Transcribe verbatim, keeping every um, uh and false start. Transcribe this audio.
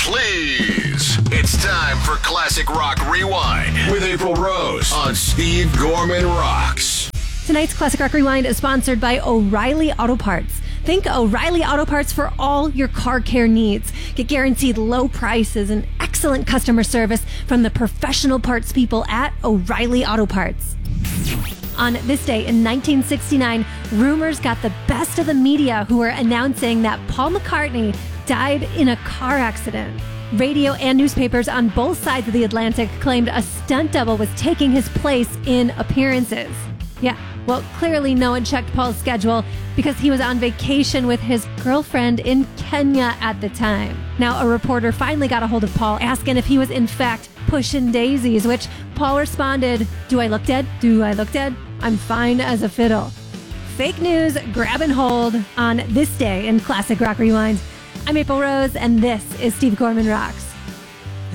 please. It's time for Classic Rock Rewind with April Rose on Steve Gorman Rocks. Tonight's Classic Rock Rewind is sponsored by O'Reilly Auto Parts. Think O'Reilly Auto Parts for all your car care needs. Get guaranteed low prices and excellent customer service from the professional parts people at O'Reilly Auto Parts. On this day in nineteen sixty-nine, rumors got the best of the media who were announcing that Paul McCartney died in a car accident. Radio and newspapers on both sides of the Atlantic claimed a stunt double was taking his place in appearances. Yeah, well, clearly no one checked Paul's schedule because he was on vacation with his girlfriend in Kenya at the time. Now, a reporter finally got a hold of Paul asking if he was in fact pushing daisies, which Paul responded, "Do I look dead? Do I look dead? I'm fine as a fiddle." Fake news grabbing hold on this day in Classic Rock Rewind. I'm April Rose, and this is Steve Gorman Rocks.